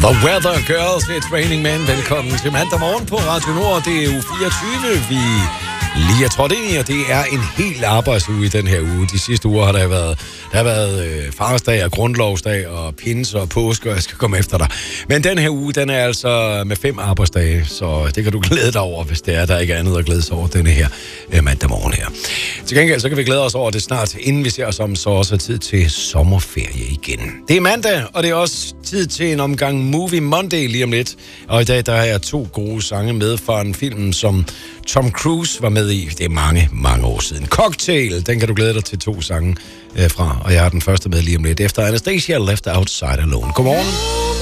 The Weather Girls, It's Raining Men. Velkommen til mandag morgen på Radio Nord. Det er uge 24, vi lige er trådt ind i, og det er en hel arbejdsuge i den her uge. De sidste uger har der været farsdag og grundlovsdag og pinse og påske, og jeg skal komme efter dig. Men den her uge, den er altså med 5 arbejdsdage, så det kan du glæde dig over, hvis det er, der ikke er andet at glæde sig over denne her mandag morgen her. Til gengæld, så kan vi glæde os over det snart, inden vi ser os om, så også er tid til sommerferie igen. Det er mandag, og det er også tid til en omgang Movie Monday lige om lidt. Og i dag, der har jeg 2 gode sange med fra en film, som Tom Cruise var med i. Det er mange, mange år siden. Cocktail, den kan du glæde dig til 2 sange fra. Og jeg har den første med lige om lidt, efter Anastasia Left Outside Alone. Godmorgen.